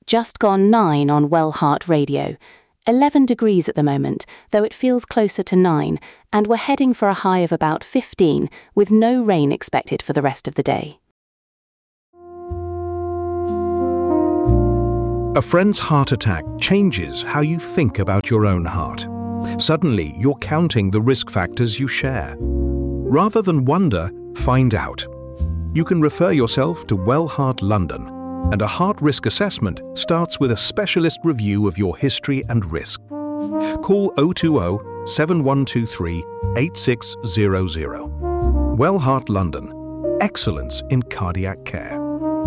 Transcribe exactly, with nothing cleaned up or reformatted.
Just gone nine on Wellheart Radio. eleven degrees at the moment, though it feels closer to nine, and we're heading for a high of about fifteen, with no rain expected for the rest of the day. A friend's heart attack changes how you think about your own heart. Suddenly, you're counting the risk factors you share. Rather than wonder, find out. You can refer yourself to Wellheart London, and a heart risk assessment starts with a specialist review of your history and risk. Call oh two oh, seven one two three, eight six zero zero. Wellheart London. Excellence in cardiac care.